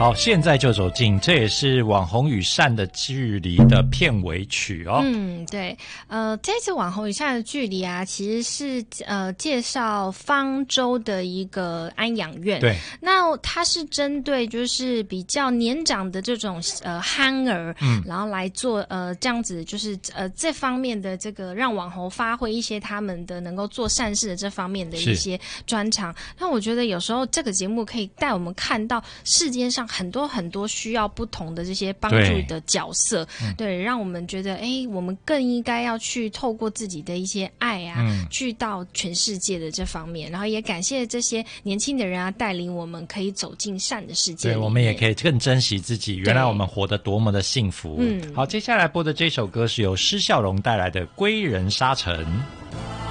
好，现在就走进，这也是网红与善的距离的片尾曲哦。 对，这次网红与善的距离啊，其实是介绍方舟的一个安养院。 对， 那它是针对就是比较年长的这种憨儿，然后来做这样子，就是这方面的这个让网红发挥一些他们的能够做善事的这方面的一些专长。那我觉得有时候这个节目可以带我们看到世界上很多很多需要不同的这些帮助的角色，对，让我们觉得我们更应该要去透过自己的一些爱啊，去到全世界的这方面，然后也感谢这些年轻的人啊，带领我们可以走进善的世界里面。 对，我们也可以更珍惜自己，原来我们活得多么的幸福。好，接下来播的这首歌是由施孝荣带来的《归人沙城》。